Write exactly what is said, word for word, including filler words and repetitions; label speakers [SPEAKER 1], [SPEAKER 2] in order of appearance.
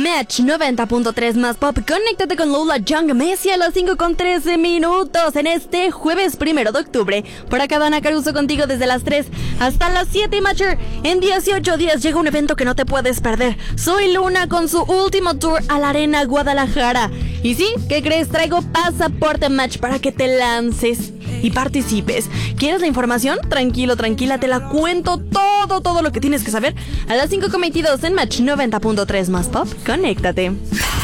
[SPEAKER 1] Match noventa punto tres más pop. Conéctate con Lola Young Messi a las cinco con trece minutos en este jueves primero de octubre. Por acá Dana Caruso contigo desde las tres hasta las siete. Matcher, en dieciocho días llega un evento que no te puedes perder. Soy Luna con su último tour a la Arena Guadalajara. Y sí, ¿qué crees? Traigo pasaporte Match para que te lances y participes. ¿Quieres la información? Tranquilo, tranquila, te la cuento todo, todo lo que tienes que saber a las cinco con veintidós en Match noventa punto tres más pop. Conéctate.